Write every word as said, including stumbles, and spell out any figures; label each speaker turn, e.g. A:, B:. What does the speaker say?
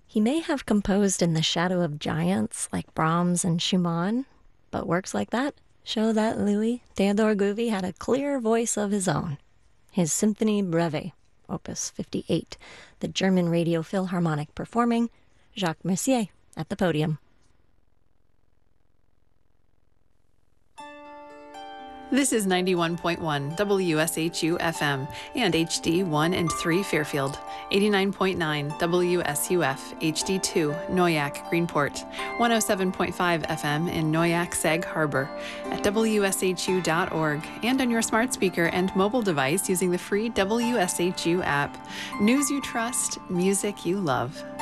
A: He may have composed in the shadow of giants like Brahms and Schumann, but works like that show that Louis Theodore Gouvy had a clear voice of his own. His Symphonie Breve, Opus fifty-eight, the German Radio Philharmonic performing, Jacques Messier at the podium.
B: This is ninety-one point one W S H U F M and H D one and three Fairfield, eighty-nine point nine W S U F H D two Noyac Greenport, one oh seven point five F M in Noyac Sag Harbor, at W S H U dot org and on your smart speaker and mobile device using the free W S H U app. News you trust, music you love.